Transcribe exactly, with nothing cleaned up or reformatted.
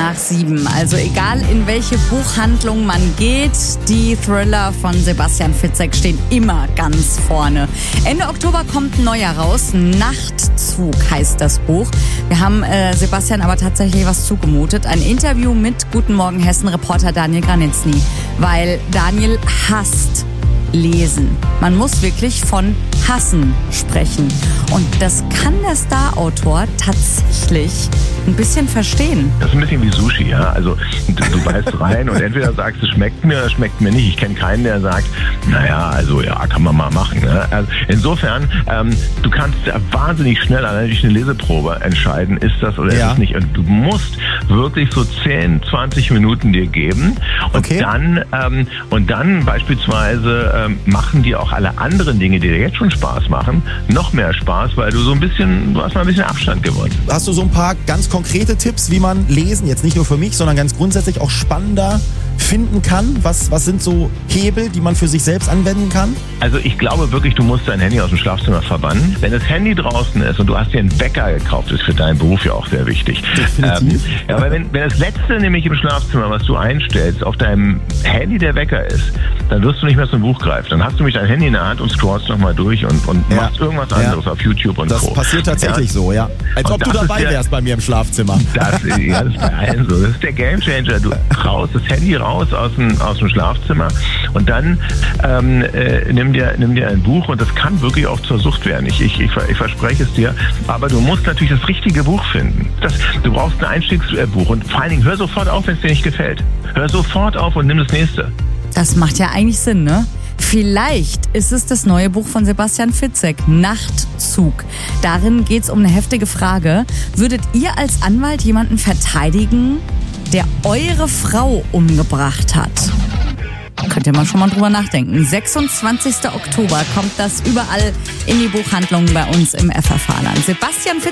nach sieben. Also egal in welche Buchhandlung man geht, die Thriller von Sebastian Fitzek stehen immer ganz vorne. Ende Oktober kommt ein neuer raus. Nachtzug heißt das Buch. Wir haben äh, Sebastian aber tatsächlich was zugemutet. Ein Interview mit Guten Morgen Hessen-Reporter Daniel Granitzny. Weil Daniel hasst Lesen. Man muss wirklich von Hassen sprechen. Und das kann der Star-Autor tatsächlich ein bisschen verstehen. Das ist ein bisschen wie Sushi, ja. Also du, du beißt rein und entweder sagst du, schmeckt mir oder schmeckt mir nicht. Ich kenne keinen, der sagt, naja, also ja, kann man mal machen. Ne? Also insofern, ähm, du kannst ja wahnsinnig schnell allein durch eine Leseprobe entscheiden, ist das oder ja. ist es nicht. Und du musst wirklich so zehn, zwanzig Minuten dir geben. Und okay. dann ähm, und dann beispielsweise ähm, machen dir auch alle anderen Dinge, die dir jetzt schon Spaß machen, noch mehr Spaß, weil du so ein bisschen, du hast mal ein bisschen Abstand gewonnen. Hast du so ein paar ganz konkrete Tipps, wie man Lesen, jetzt nicht nur für mich, sondern ganz grundsätzlich auch spannender finden kann? Was, was sind so Hebel, die man für sich selbst anwenden kann? Also ich glaube wirklich, du musst dein Handy aus dem Schlafzimmer verbannen. Wenn das Handy draußen ist und du hast dir einen Wecker gekauft, ist für deinen Beruf ja auch sehr wichtig. Definitiv. Ähm, ja, weil wenn, wenn das Letzte nämlich im Schlafzimmer, was du einstellst, auf deinem Handy der Wecker ist, dann wirst du nicht mehr zum Buch greifen. Dann hast du nämlich dein Handy in der Hand und scrollst nochmal durch und, und Ja. machst irgendwas anderes Ja. auf YouTube und Das Co. passiert tatsächlich Ja. so, ja. Als Und ob du das ist dabei der- wärst bei mir im Schlafzimmer. Das, ja, das ist bei allen so. Das ist der Gamechanger. Du raus, das Handy raus aus dem, aus dem Schlafzimmer und dann ähm, äh, nimm, dir, nimm dir ein Buch und das kann wirklich auch zur Sucht werden. Ich, ich, ich, ich verspreche es dir. Aber du musst natürlich das richtige Buch finden. Das, du brauchst ein Einstiegsbuch und vor allen Dingen hör sofort auf, wenn es dir nicht gefällt. Hör sofort auf und nimm das nächste. Das macht ja eigentlich Sinn, ne? Vielleicht ist es das neue Buch von Sebastian Fitzek, Nachtzug. Darin geht es um eine heftige Frage. Würdet ihr als Anwalt jemanden verteidigen, der eure Frau umgebracht hat? Könnt ihr mal schon mal drüber nachdenken. sechsundzwanzigster Oktober kommt das überall in die Buchhandlungen bei uns im F F H-Land. Sebastian Fitzek